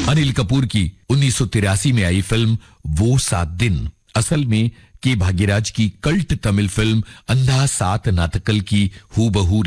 अनिल कपूर की 1983 में आई फिल्म वो 7 दिन असल में के भाग्यराज की कल्ट तमिल फिल्म अंधा सात नातकल की हूबहू